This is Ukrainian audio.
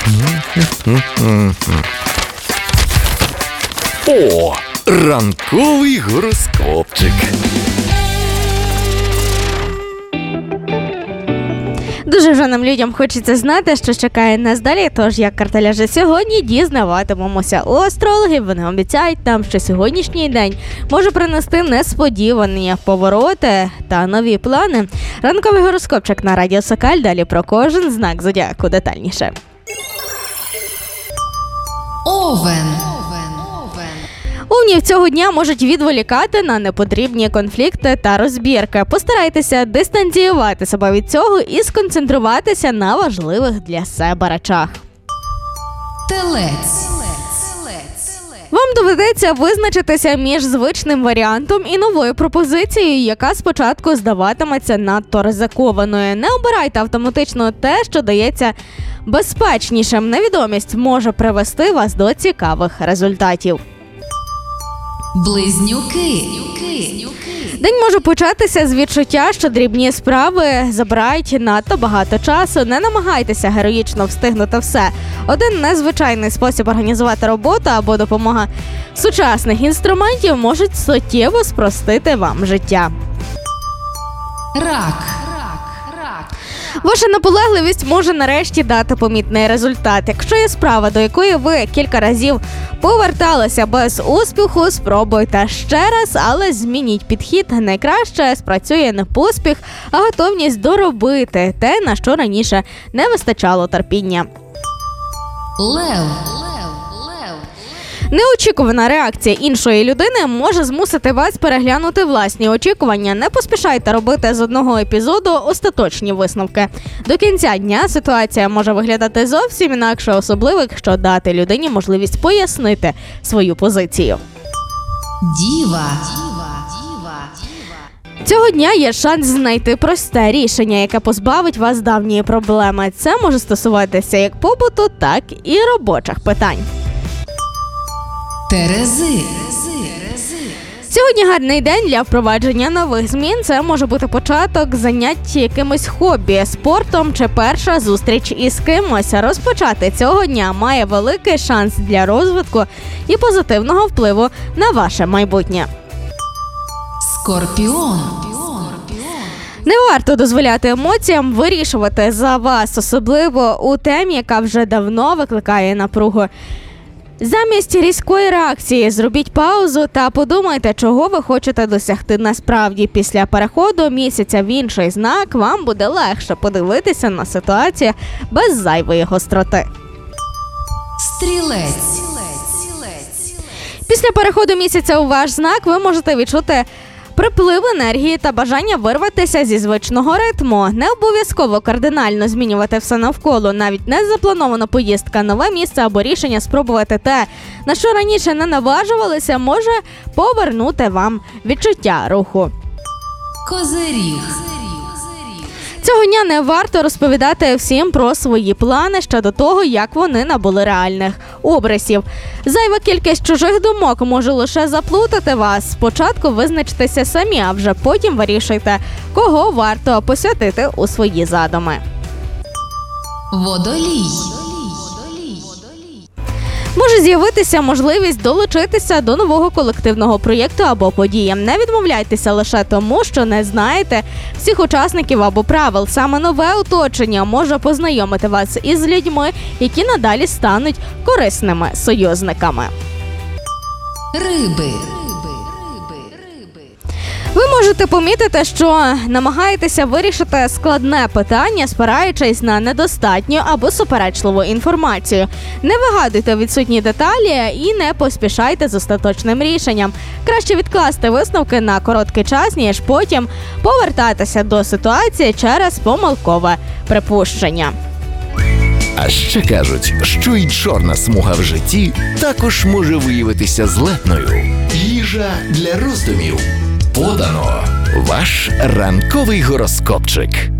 О, ранковий гороскопчик. Дуже вже нам людям хочеться знати, що чекає нас далі, тож як карта ляже сьогодні, дізнаватимемося у астрологів. Вони обіцяють нам, що сьогоднішній день може принести несподівані повороти та нові плани. Ранковий гороскопчик на Радіо Сокаль, далі про кожен знак зодіаку детальніше. Овен. Овнів цього дня можуть відволікати на непотрібні конфлікти та розбірки. Постарайтеся дистанціювати себе від цього і сконцентруватися на важливих для себе речах. Телець. Вам доведеться визначитися між звичним варіантом і новою пропозицією, яка спочатку здаватиметься надто ризикованою. Не обирайте автоматично те, що дається безпечнішим. Невідомість може привести вас до цікавих результатів. Близнюки. День може початися з відчуття, що дрібні справи забирають надто багато часу. Не намагайтеся героїчно встигнути все. Один незвичайний спосіб організувати роботу або допомога сучасних інструментів можуть суттєво спростити вам життя. Рак. Ваша наполегливість може нарешті дати помітний результат. Якщо є справа, до якої ви кілька разів поверталися без успіху, спробуйте ще раз, але змініть підхід. Найкраще спрацює не поспіх, а готовність доробити те, на що раніше не вистачало терпіння. Лев. Неочікувана реакція іншої людини може змусити вас переглянути власні очікування. Не поспішайте робити з одного епізоду остаточні висновки. До кінця дня ситуація може виглядати зовсім інакше, особливо якщо дати людині можливість пояснити свою позицію. Діва. Цього дня є шанс знайти просте рішення, яке позбавить вас давньої проблеми. Це може стосуватися як побуту, так і робочих питань. Терези. Сьогодні гарний день для впровадження нових змін. Це може бути початок занять якимось хобі, спортом чи перша зустріч із кимось. Розпочати цього дня має великий шанс для розвитку і позитивного впливу на ваше майбутнє. Скорпіон. Не варто дозволяти емоціям вирішувати за вас, особливо у темі, яка вже давно викликає напругу. Замість різкої реакції зробіть паузу та подумайте, чого ви хочете досягти насправді. Після переходу місяця в інший знак вам буде легше подивитися на ситуацію без зайвої гостроти. Стрілець. Після переходу місяця у ваш знак ви можете відчути приплив енергії та бажання вирватися зі звичного ритму. Не обов'язково кардинально змінювати все навколо. Навіть незапланована поїздка, нове місце або рішення спробувати те, на що раніше не наважувалися, може повернути вам відчуття руху. Козиріг. Цього дня не варто розповідати всім про свої плани щодо того, як вони набули реальних обрисів. Зайва кількість чужих думок може лише заплутати вас. Спочатку визначтеся самі, а вже потім вирішуйте, кого варто посвятити у свої задуми. Водолій. Може з'явитися можливість долучитися до нового колективного проєкту або події. Не відмовляйтеся лише тому, що не знаєте всіх учасників або правил. Саме нове оточення може познайомити вас із людьми, які надалі стануть корисними союзниками. Риби. Ви можете помітити, що намагаєтеся вирішити складне питання, спираючись на недостатню або суперечливу інформацію. Не вигадуйте відсутні деталі і не поспішайте з остаточним рішенням. Краще відкласти висновки на короткий час, ніж потім повертатися до ситуації через помилкове припущення. А ще кажуть, що й чорна смуга в житті також може виявитися злетною. Їжа для роздумів. Подано. Ваш ранковий гороскопчик.